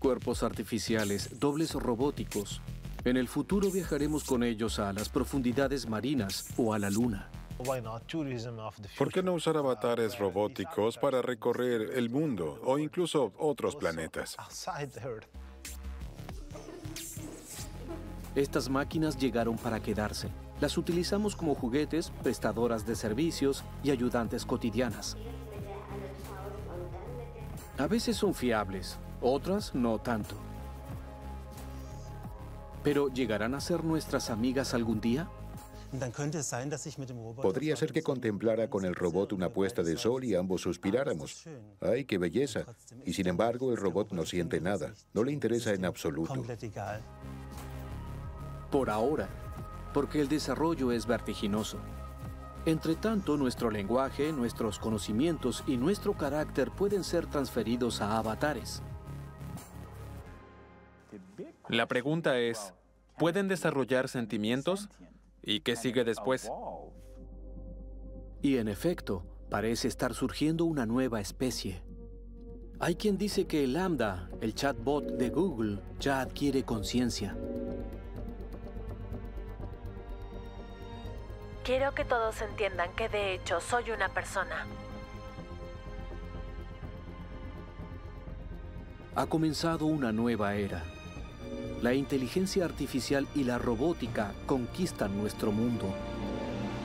Cuerpos artificiales, dobles robóticos. En el futuro viajaremos con ellos a las profundidades marinas o a la luna. ¿Por qué no usar avatares robóticos para recorrer el mundo o incluso otros planetas? Estas máquinas llegaron para quedarse. Las utilizamos como juguetes, prestadoras de servicios y ayudantes cotidianas. A veces son fiables, otras no tanto. ¿Pero llegarán a ser nuestras amigas algún día? Podría ser que contemplara con el robot una puesta de sol y ambos suspiráramos. ¡Ay, qué belleza! Y sin embargo, el robot no siente nada. No le interesa en absoluto. Por ahora, porque el desarrollo es vertiginoso. Entre tanto, nuestro lenguaje, nuestros conocimientos y nuestro carácter pueden ser transferidos a avatares. La pregunta es, ¿pueden desarrollar sentimientos? ¿Y qué sigue después? Y en efecto, parece estar surgiendo una nueva especie. Hay quien dice que Lambda, el chatbot de Google, ya adquiere conciencia. Quiero que todos entiendan que de hecho soy una persona. Ha comenzado una nueva era. La inteligencia artificial y la robótica conquistan nuestro mundo.